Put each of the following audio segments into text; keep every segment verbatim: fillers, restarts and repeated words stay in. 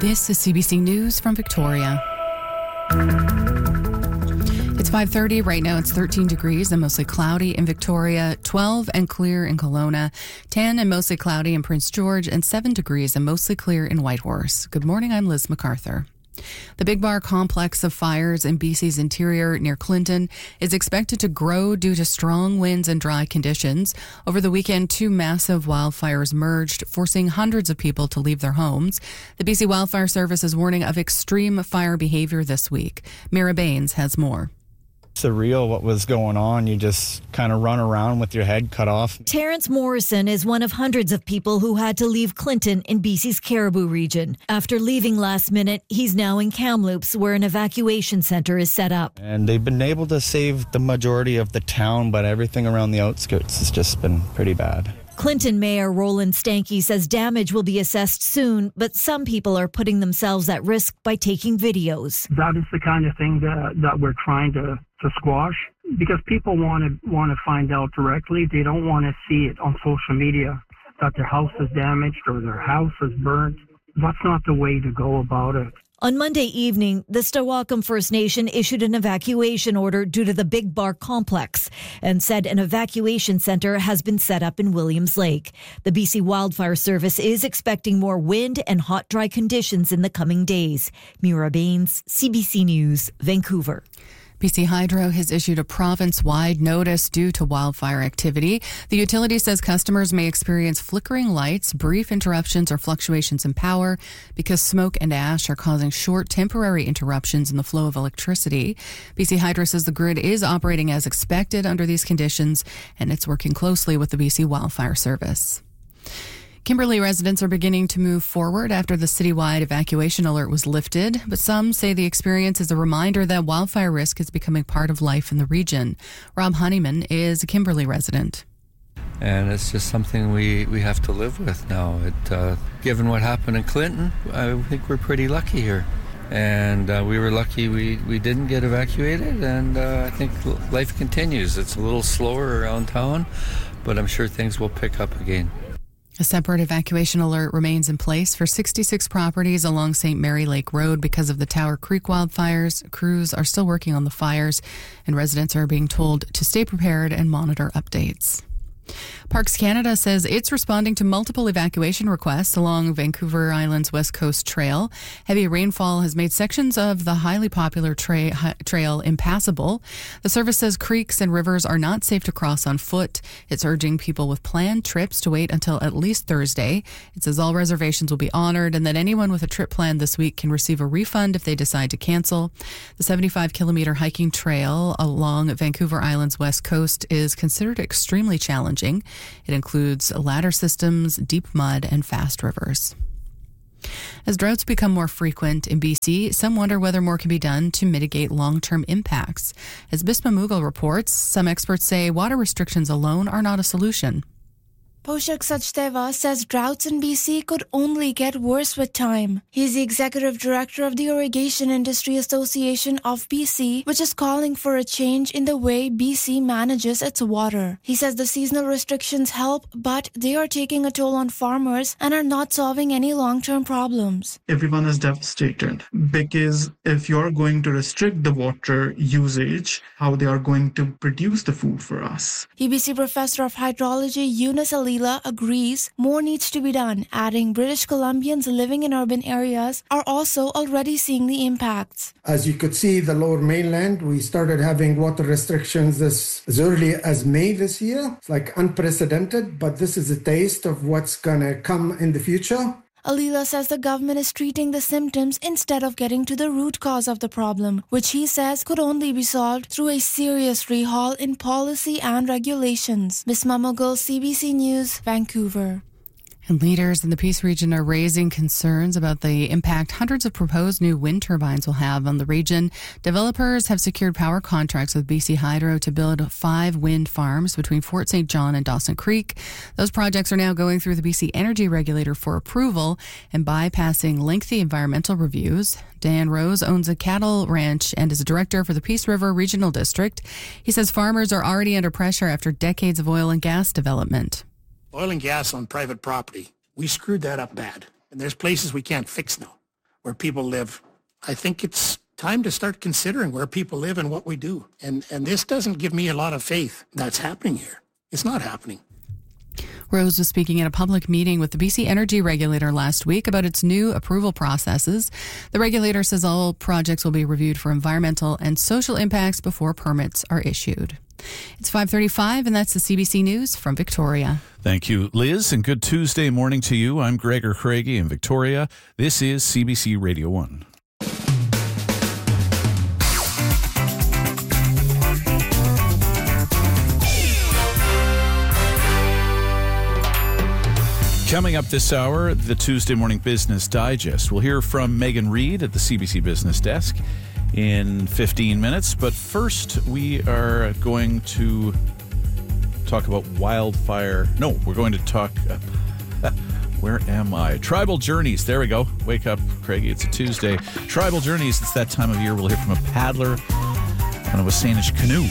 This is C B C News from Victoria. It's five thirty. Right now it's thirteen degrees and mostly cloudy in Victoria, twelve and clear in Kelowna, ten and mostly cloudy in Prince George, and seven degrees and mostly clear in Whitehorse. Good morning, I'm Liz MacArthur. The Big Bar complex of fires in B C's interior near Clinton is expected to grow due to strong winds and dry conditions. Over the weekend, two massive wildfires merged, forcing hundreds of people to leave their homes. The B C Wildfire Service is warning of extreme fire behavior this week. Mira Baines has more. Surreal what was going on. You just kind of run around with your head cut off. Terrence Morrison is one of hundreds of people who had to leave Clinton in B C's Caribou region. After leaving last minute, he's now in Kamloops, where an evacuation center is set up. And they've been able to save the majority of the town, but everything around the outskirts has just been pretty bad. Clinton Mayor Roland Stanky says damage will be assessed soon, but some people are putting themselves at risk by taking videos. That is the kind of thing that, that we're trying to, to squash, because people want to want to find out directly. They don't want to see it on social media that their house is damaged or their house is burnt. That's not the way to go about it. On Monday evening, the Stawakam First Nation issued an evacuation order due to the Big Bar complex and said an evacuation center has been set up in Williams Lake. The B C Wildfire Service is expecting more wind and hot, dry conditions in the coming days. Mira Baines, C B C News, Vancouver. B C Hydro has issued a province-wide notice due to wildfire activity. The utility says customers may experience flickering lights, brief interruptions, or fluctuations in power because smoke and ash are causing short, temporary interruptions in the flow of electricity. B C Hydro says the grid is operating as expected under these conditions, and it's working closely with the B C Wildfire Service. Kimberley residents are beginning to move forward after the citywide evacuation alert was lifted, but some say the experience is a reminder that wildfire risk is becoming part of life in the region. Rob Honeyman is a Kimberley resident. And it's just something we, we have to live with now. It, uh, given what happened in Clinton, I think we're pretty lucky here. And uh, we were lucky we, we didn't get evacuated, and uh, I think life continues. It's a little slower around town, but I'm sure things will pick up again. A separate evacuation alert remains in place for sixty-six properties along Saint Mary Lake Road because of the Tower Creek wildfires. Crews are still working on the fires, and residents are being told to stay prepared and monitor updates. Parks Canada says it's responding to multiple evacuation requests along Vancouver Island's West Coast Trail. Heavy rainfall has made sections of the highly popular tra- trail impassable. The service says creeks and rivers are not safe to cross on foot. It's urging people with planned trips to wait until at least Thursday. It says all reservations will be honored and that anyone with a trip planned this week can receive a refund if they decide to cancel. The seventy-five kilometer hiking trail along Vancouver Island's West Coast is considered extremely challenging. It includes ladder systems, deep mud, and fast rivers. As droughts become more frequent in B C, some wonder whether more can be done to mitigate long-term impacts. As Bisma Mughal reports, some experts say water restrictions alone are not a solution. Poshak Sachdeva says droughts in B C could only get worse with time. He's the executive director of the Irrigation Industry Association of B C, which is calling for a change in the way B C manages its water. He says the seasonal restrictions help, but they are taking a toll on farmers and are not solving any long-term problems. Everyone is devastated because if you're going to restrict the water usage, how they are going to produce the food for us. U B C professor of hydrology Eunice Ali agrees more needs to be done, adding British Columbians living in urban areas are also already seeing the impacts. As you could see, the lower mainland, we started having water restrictions this, as early as May this year. It's like unprecedented, but this is a taste of what's going to come in the future. Alila says the government is treating the symptoms instead of getting to the root cause of the problem, which he says could only be solved through a serious rehaul in policy and regulations. Bisma Mughal, C B C News, Vancouver. And leaders in the Peace region are raising concerns about the impact hundreds of proposed new wind turbines will have on the region. Developers have secured power contracts with B C Hydro to build five wind farms between Fort Saint John and Dawson Creek. Those projects are now going through the B C Energy Regulator for approval and bypassing lengthy environmental reviews. Dan Rose owns a cattle ranch and is a director for the Peace River Regional District. He says farmers are already under pressure after decades of oil and gas development. Oil and gas on private property, we screwed that up bad. And there's places we can't fix now. where people live. I think it's time to start considering where people live and what we do. And and this doesn't give me a lot of faith that's happening here. It's not happening. Rose was speaking at a public meeting with the B C Energy Regulator last week about its new approval processes. The regulator says all projects will be reviewed for environmental and social impacts before permits are issued. It's five thirty-five, and that's the C B C News from Victoria. Thank you, Liz, and good Tuesday morning to you. I'm Gregor Craigie in Victoria. This is C B C Radio one. Coming up this hour, the Tuesday Morning Business Digest. We'll hear from Megan Reid at the C B C Business Desk in fifteen minutes. But first, we are going to talk about wildfire. No, we're going to talk... Uh, where am I? Tribal Journeys. There we go. Wake up, Craigie. It's a Tuesday. Tribal Journeys. It's that time of year. We'll hear from a paddler on a Wasanich canoe.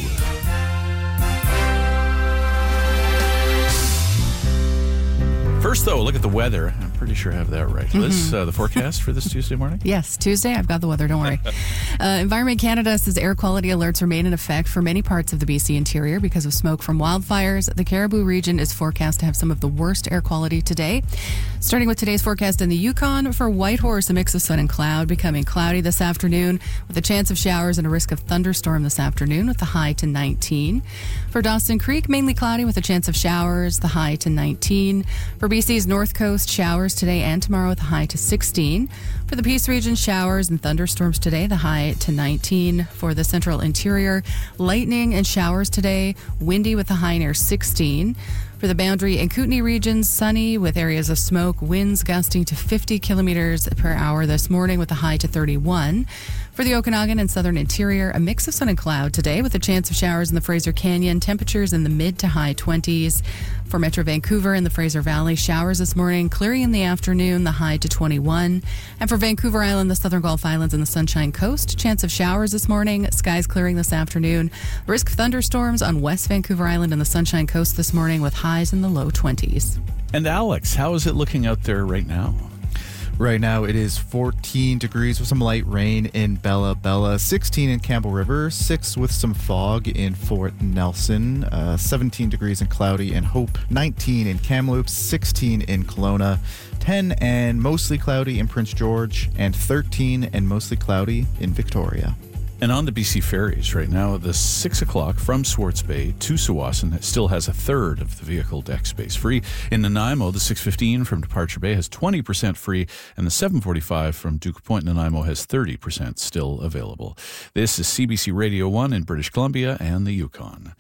First, though, look at the weather. I'm pretty sure I have that right. Liz, mm-hmm. uh, the forecast for this Tuesday morning? Yes, Tuesday. I've got the weather. Don't worry. uh, Environment Canada says air quality alerts remain in effect for many parts of the B C interior because of smoke from wildfires. The Caribou region is forecast to have some of the worst air quality today. Starting with today's forecast in the Yukon, for Whitehorse, a mix of sun and cloud, becoming cloudy this afternoon with a chance of showers and a risk of thunderstorm this afternoon with the high to nineteen. For Dawson Creek, mainly cloudy with a chance of showers, the high to nineteen. For B C's North Coast, showers today and tomorrow with a high to sixteen. For the Peace region, showers and thunderstorms today, the high to nineteen. For the Central Interior, lightning and showers today, windy with a high near sixteen. For the Boundary and Kootenay regions, sunny with areas of smoke, winds gusting to fifty kilometers per hour this morning with a high to thirty-one. For the Okanagan and Southern Interior, a mix of sun and cloud today with a chance of showers in the Fraser Canyon, temperatures in the mid to high twenties. For Metro Vancouver and the Fraser Valley, showers this morning, clearing in the afternoon, the high to twenty-one. And for Vancouver Island, the Southern Gulf Islands and the Sunshine Coast, chance of showers this morning, skies clearing this afternoon. Risk of thunderstorms on West Vancouver Island and the Sunshine Coast this morning with highs in the low twenties. And Alex, how is it looking out there right now? Right now it is fourteen degrees with some light rain in Bella Bella, sixteen in Campbell River, six with some fog in Fort Nelson, uh, seventeen degrees and cloudy in Hope, nineteen in Kamloops, sixteen in Kelowna, ten and mostly cloudy in Prince George, and thirteen and mostly cloudy in Victoria. And on the B C ferries right now, the six o'clock from Swartz Bay to Tsawwassen still has a third of the vehicle deck space free. In Nanaimo, the six fifteen from Departure Bay has twenty percent free, and the seven forty-five from Duke Point Nanaimo has thirty percent still available. This is C B C Radio one in British Columbia and the Yukon.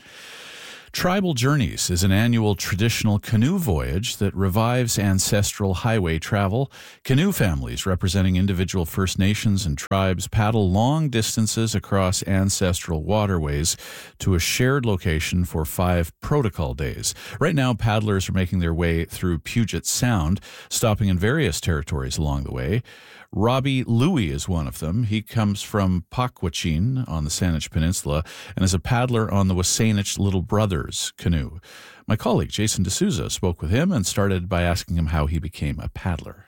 Tribal Journeys is an annual traditional canoe voyage that revives ancestral highway travel. Canoe families representing individual First Nations and tribes paddle long distances across ancestral waterways to a shared location for five protocol days. Right now, paddlers are making their way through Puget Sound, stopping in various territories along the way. Robbie Louie is one of them. He comes from Pakwachin on the Saanich Peninsula and is a paddler on the Wasanich Little Brothers canoe. My colleague Jason D'Souza spoke with him and started by asking him how he became a paddler.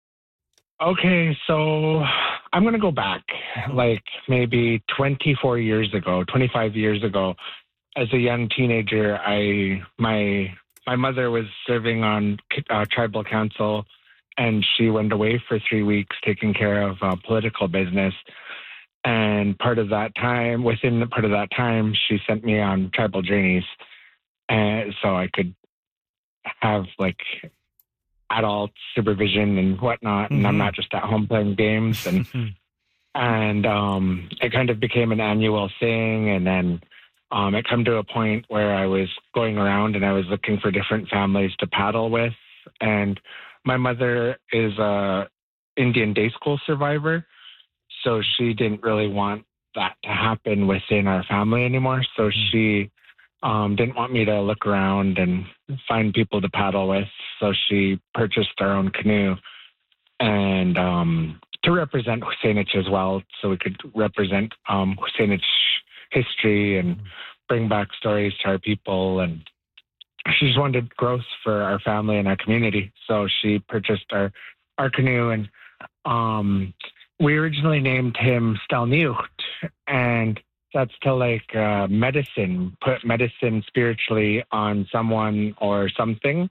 Okay, so I'm going to go back like maybe twenty-four years ago, twenty-five years ago. As a young teenager, I my my mother was serving on uh, tribal council, and she went away for three weeks taking care of uh, political business. And part of that time, within the part of that time, she sent me on tribal journeys, and so I could have like adult supervision and whatnot. Mm-hmm. And I'm not just at home playing games. And and um, it kind of became an annual thing. And then um, it come to a point where I was going around and I was looking for different families to paddle with. And my mother is a Indian day school survivor, so she didn't really want that to happen within our family anymore. So she um, didn't want me to look around and find people to paddle with. So she purchased our own canoe, and um, to represent Wasanich as well, so we could represent um, Wasanich history and bring back stories to our people. And she just wanted growth for our family and our community. So she purchased our, our canoe. And um, we originally named him Stelnucht, and that's to like uh, medicine, put medicine spiritually on someone or something.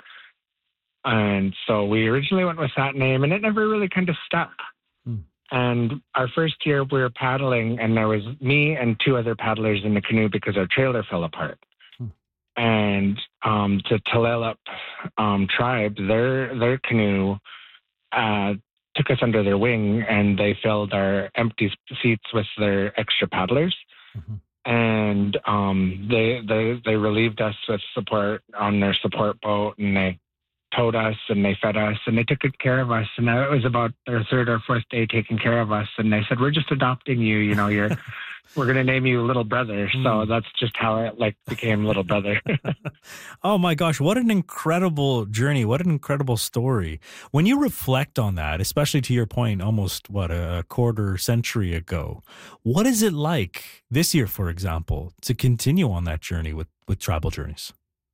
And so we originally went with that name, and it never really kind of stuck. Hmm. And our first year we were paddling, and there was me and two other paddlers in the canoe because our trailer fell apart. Hmm. And um, the Tulalip um, tribe, their their canoe uh, took us under their wing, and they filled our empty seats with their extra paddlers. Mm-hmm. And um, they they they relieved us with support on their support boat, and they towed us and they fed us and they took good care of us. And it was about their third or fourth day taking care of us. And they said, "We're just adopting you. You know, you're, we're going to name you Little Brother." Mm. So that's just how it like became Little Brother. Oh my gosh. What an incredible journey. What an incredible story. When you reflect on that, especially to your point, almost what a quarter century ago, what is it like this year, for example, to continue on that journey with, with Tribal Journeys?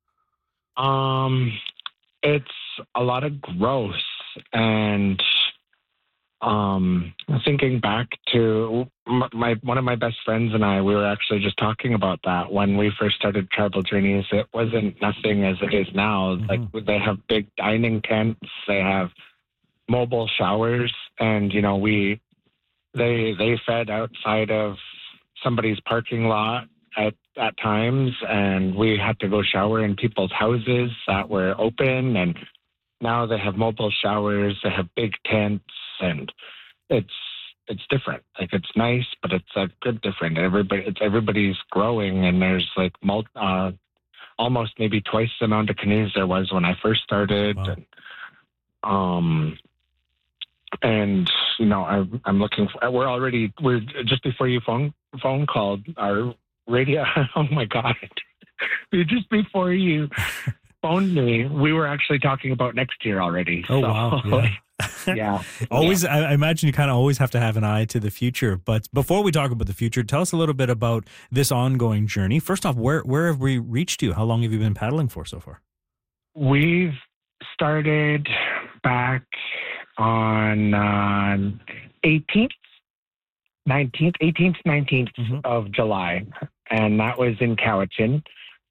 Um, It's a lot of growth, and um, thinking back to my one of my best friends and I, we were actually just talking about that when we first started Tribal Journeys. It wasn't nothing as it is now. Mm-hmm. Like they have big dining tents, they have mobile showers, and you know we they they fed outside of somebody's parking lot at at times, and we had to go shower in people's houses that were open, and now they have mobile showers, they have big tents, and it's it's different. Like it's nice, but it's a good different. Everybody it's everybody's growing, and there's like mul- uh, almost maybe twice the amount of canoes there was when I first started. Wow. And, um and you know I'm I'm looking for, we're already we're just before you phone phone called our radio. Oh my God. Just before you phoned me, we were actually talking about next year already. Oh, so, wow. Yeah. yeah. Always, yeah. I imagine you kind of always have to have an eye to the future. But before we talk about the future, tell us a little bit about this ongoing journey. First off, where, where have we reached you? How long have you been paddling for so far? We've started back on uh, eighteenth, nineteenth, eighteenth, nineteenth mm-hmm. of July. And that was in Cowichan.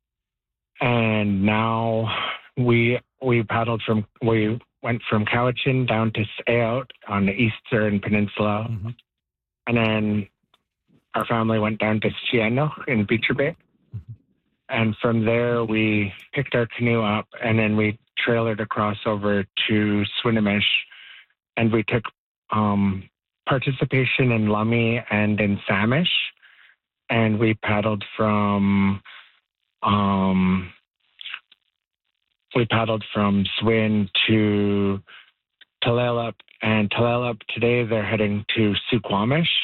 And now we we paddled from, we went from Cowichan down to Sayout on the Eastern Peninsula. Mm-hmm. And then our family went down to Sieno in Beecher Bay. Mm-hmm. And from there, we picked our canoe up, and then we trailered across over to Swinomish. And we took um, participation in Lummi and in Samish. And we paddled from um, we paddled from Swin to Tulalip, and Tulalip today they're heading to Suquamish.